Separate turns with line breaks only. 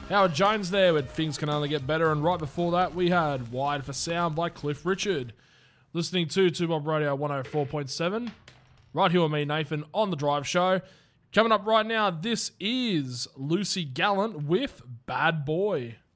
Howard Jones there with Things Can Only Get Better, and right before that we had Wide for Sound by Cliff Richard. Listening to 2Bob Radio 104.7, right here with me, Nathan, on The Drive Show. Coming up right now, this is Lucy Gallant with Bad Boy.